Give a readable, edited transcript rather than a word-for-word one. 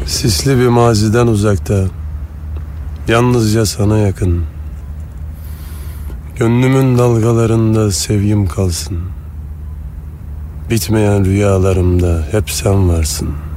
Sisli bir maziden uzakta, yalnızca sana yakın. Gönlümün dalgalarında sevgim kalsın. Bitmeyen rüyalarımda hep sen varsın.